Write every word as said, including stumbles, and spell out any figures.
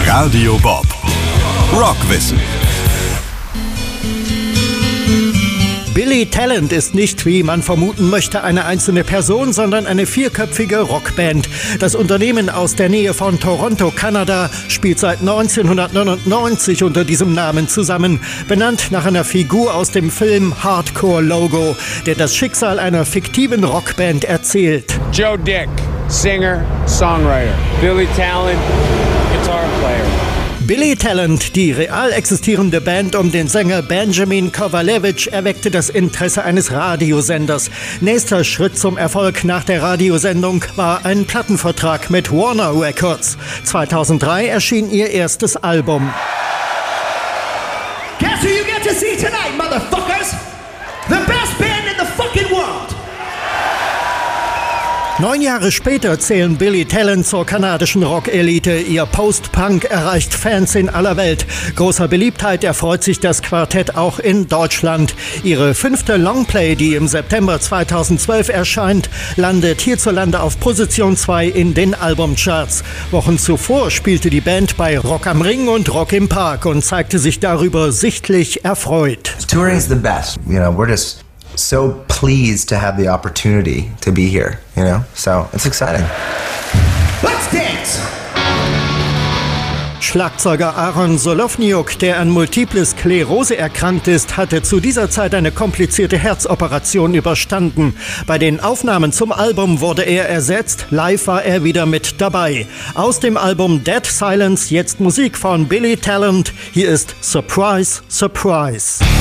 Radio Bob. Rockwissen. Billy Talent ist nicht, wie man vermuten möchte, eine einzelne Person, sondern eine vierköpfige Rockband. Das Unternehmen aus der Nähe von Toronto, Kanada, spielt seit neunzehnhundertneunundneunzig unter diesem Namen zusammen, benannt nach einer Figur aus dem Film Hardcore Logo, der das Schicksal einer fiktiven Rockband erzählt. Joe Dick, Singer, Songwriter. Billy Talent, Guitar Player. Billy Talent, die real existierende Band um den Sänger Benjamin Kovalevich, erweckte das Interesse eines Radiosenders. Nächster Schritt zum Erfolg nach der Radiosendung war ein Plattenvertrag mit Warner Records. zweitausenddrei erschien ihr erstes Album. Guess who you get to see tonight, motherfuckers? The best band in the fucking world! Neun Jahre später zählen Billy Talent zur kanadischen Rock-Elite. Ihr Post-Punk erreicht Fans in aller Welt. Großer Beliebtheit erfreut sich das Quartett auch in Deutschland. Ihre fünfte Longplay, die im September zweitausendzwölf erscheint, landet hierzulande auf Position zwei in den Albumcharts. Wochen zuvor spielte die Band bei Rock am Ring und Rock im Park und zeigte sich darüber sichtlich erfreut. Touring is the best. You know, we're just so pleased to have the opportunity to be here, you know? So, it's exciting. Let's dance! Schlagzeuger Aaron Solowniuk, der an Multiple Sklerose erkrankt ist, hatte zu dieser Zeit eine komplizierte Herzoperation überstanden. Bei den Aufnahmen zum Album wurde er ersetzt, live war er wieder mit dabei. Aus dem Album Dead Silence jetzt Musik von Billy Talent. Hier ist Surprise, Surprise.